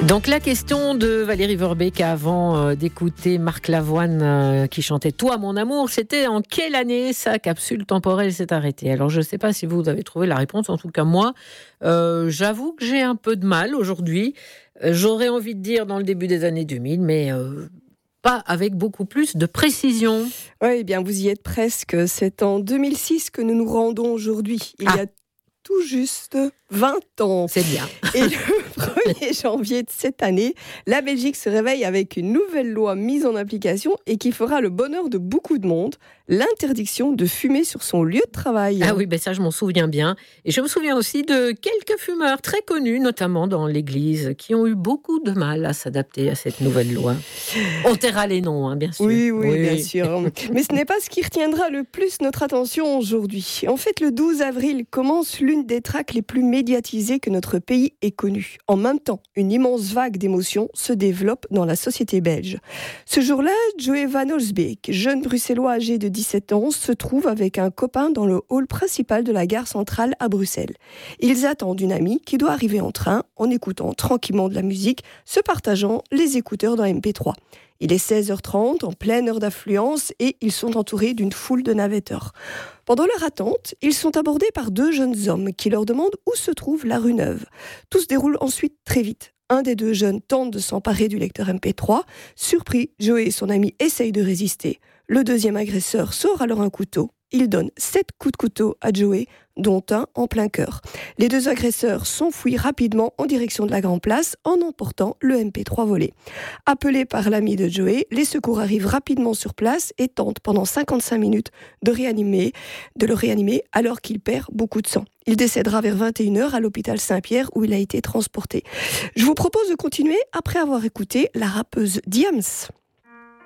Donc la question de Valérie Verbeek avant d'écouter Marc Lavoine qui chantait « Toi mon amour », c'était en quelle année sa capsule temporelle s'est arrêtée ? Alors je ne sais pas si vous avez trouvé la réponse, en tout cas moi, j'avoue que j'ai un peu de mal aujourd'hui. J'aurais envie de dire dans le début des années 2000, mais pas avec beaucoup plus de précision. Oui, eh bien vous y êtes presque. C'est en 2006 que nous nous rendons aujourd'hui. Il y a tout juste 20 ans. C'est bien. Et le 1er janvier de cette année, la Belgique se réveille avec une nouvelle loi mise en application et qui fera le bonheur de beaucoup de monde, l'interdiction de fumer sur son lieu de travail. Ah oui, ben ça je m'en souviens bien. Et je me souviens aussi de quelques fumeurs très connus, notamment dans l'église, qui ont eu beaucoup de mal à s'adapter à cette nouvelle loi. On taira les noms, hein, bien sûr. Oui, bien sûr. Mais ce n'est pas ce qui retiendra le plus notre attention aujourd'hui. En fait, le 12 avril commence l'une des tracks les plus médiatisées que notre pays ait connues. En même temps, une immense vague d'émotions se développe dans la société belge. Ce jour-là, Joey Van Olsbeek, jeune bruxellois âgé de 17 ans, se trouve avec un copain dans le hall principal de la gare centrale à Bruxelles. Ils attendent une amie qui doit arriver en train en écoutant tranquillement de la musique, se partageant les écouteurs dans MP3. Il est 16h30, en pleine heure d'affluence, et ils sont entourés d'une foule de navetteurs. Pendant leur attente, ils sont abordés par deux jeunes hommes qui leur demandent où se trouve la rue Neuve. Tout se déroule ensuite très vite. Un des deux jeunes tente de s'emparer du lecteur MP3. Surpris, Joey et son ami essayent de résister. Le deuxième agresseur sort alors un couteau. Il donne 7 coups de couteau à Joey, dont un en plein cœur. Les deux agresseurs s'enfuient rapidement en direction de la Grande Place en emportant le MP3 volé. Appelés par l'ami de Joey, les secours arrivent rapidement sur place et tentent pendant 55 minutes de le réanimer alors qu'il perd beaucoup de sang. Il décédera vers 21h à l'hôpital Saint-Pierre où il a été transporté. Je vous propose de continuer après avoir écouté la rappeuse Diams.